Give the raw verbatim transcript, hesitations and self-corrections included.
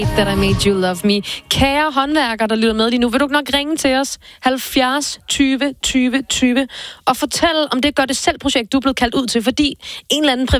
That I Made You Love Me. Kære håndværker, der lyder med lige nu, vil du nok ringe til os halvfjerds tyve tyve tyve og fortælle om det gør det selv projekt, du er blevet kaldt ud til, fordi en eller anden